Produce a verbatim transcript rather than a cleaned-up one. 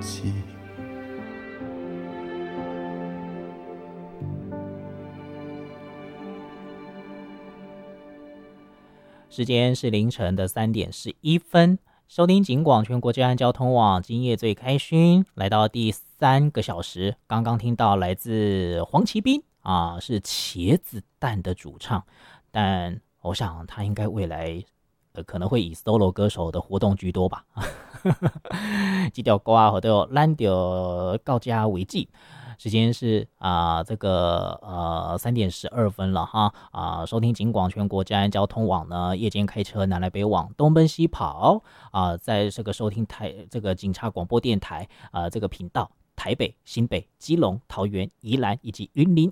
气。 时间是凌晨的三点十一分，收听警广全国治安交通网，今夜最开勋，来到第三个小时。刚刚听到来自黄奇斌啊，是茄子蛋的主唱，但我想他应该未来呃可能会以 solo 歌手的活动居多吧。这条歌啊，都咱就到家为止。时间是啊、呃，这个呃三点十二分了哈啊、呃！收听警广全国治安交通网呢，夜间开车南来北往，东奔西跑啊、呃，在这个收听台这个警察广播电台啊、呃、这个频道，台北、新北、基隆、桃园、宜兰以及云林